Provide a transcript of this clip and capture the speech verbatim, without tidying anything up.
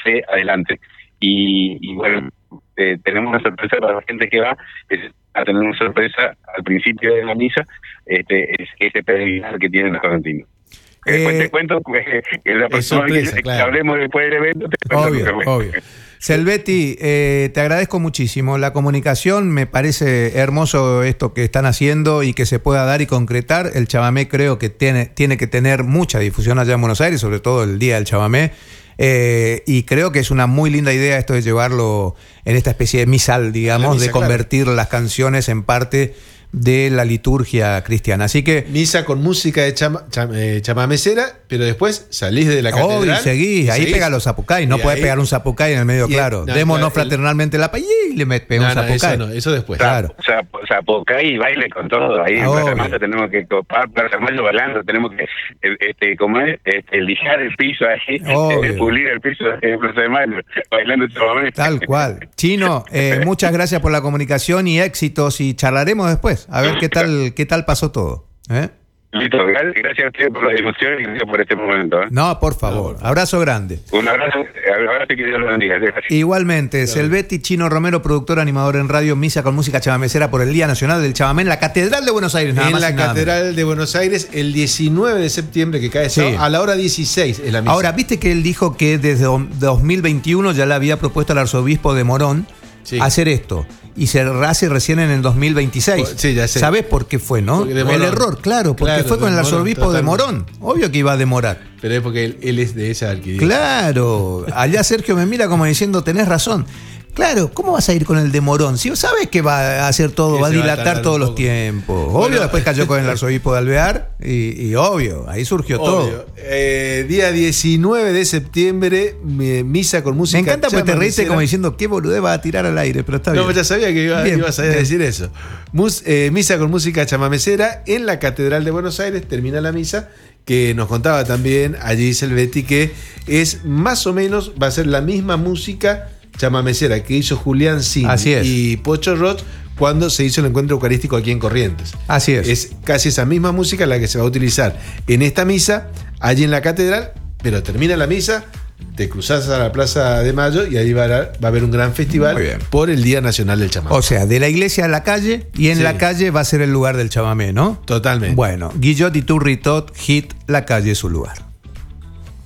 fe adelante. Y, y bueno, eh, tenemos una sorpresa para la gente que va, es a tener una sorpresa al principio de la misa, este es ese peregrinar que tienen los correntinos. Eh, después te cuento que, que la próxima vez que, claro. que hablemos después del evento, te cuento. Obvio, obvio. Selvetti, eh, te agradezco muchísimo la comunicación, me parece hermoso esto que están haciendo y que se pueda dar y concretar. El chamamé creo que tiene, tiene que tener mucha difusión allá en Buenos Aires, sobre todo el Día del Chamamé, eh, y creo que es una muy linda idea esto de llevarlo en esta especie de misal, digamos, misa, de convertir claro. las canciones en parte de la liturgia cristiana. Así que misa con música de chama, cham, eh, chamamecera, pero después salís de la catedral. Oh, y seguís, y ahí seguís. Pega los zapucay. No podés pegar un zapucay en el medio, claro. No, Démonos no, fraternalmente el, la payí y le pega no, un zapucay. No, eso no, eso después. Claro. Zapucay y baile con todo. Ahí en Plaza Mayo tenemos que copar, Plaza Mayo bailando, tenemos que este, como es, este, lijar el piso ahí, este, pulir el piso en Plaza de Mayo, bailando chamamé. Tal cual. Chino, eh, muchas gracias por la comunicación y éxitos, y charlaremos después. A ver qué tal, qué tal pasó todo. ¿Eh? Listo, gracias a ustedes por la difusión y gracias por este momento. ¿eh? No, por favor. Abrazo grande. Un abrazo, abrazo que Dios los bendiga. Igualmente, claro. Selvetti Chino Romero, productor, animador en radio, misa con música chamamecera por el Día Nacional del Chamamé en la Catedral de Buenos Aires. Nada en más la nada Catedral menos. de Buenos Aires, el diecinueve de septiembre, que cae sí. a la hora dieciséis es la misa. Ahora, viste que él dijo que desde dos mil veintiuno ya le había propuesto al arzobispo de Morón sí. hacer esto. Y se hace recién en el dos mil veintiséis. Sí, ya sé. ¿Sabés por qué fue, no? El error, claro, porque claro, fue con el arzobispo de Morón. Obvio que iba a demorar. Pero es porque él, él es de esa arquidiócesis. Claro. Allá Sergio me mira como diciendo, tenés razón. Claro, ¿cómo vas a ir con el de Morón? Si sabes que va a hacer todo, va a dilatar todos los tiempos. Obvio, bueno, después cayó con el arzobispo de Alvear y, y obvio, ahí surgió obvio. todo. Eh, día diecinueve de septiembre, misa con música. Me encanta porque te reíste como diciendo, qué boludez va a tirar al aire, pero está bien. No, ya sabía que iba, bien, ibas a bien. decir eso. Mus, eh, misa con música chamamecera en la Catedral de Buenos Aires, termina la misa, que nos contaba también allí Selvetti que es más o menos, va a ser la misma música chamamecera que hizo Julián Cini y Pocho Roth cuando se hizo el encuentro eucarístico aquí en Corrientes. Así es. Es casi esa misma música la que se va a utilizar en esta misa, allí en la catedral, pero termina la misa, te cruzás a la Plaza de Mayo y ahí va a, va a haber un gran festival por el Día Nacional del Chamamé. O sea, de la iglesia a la calle, y en sí. la calle va a ser el lugar del chamamé, ¿no? Totalmente. Bueno, Guillot y Turritot, hit, la calle es su lugar.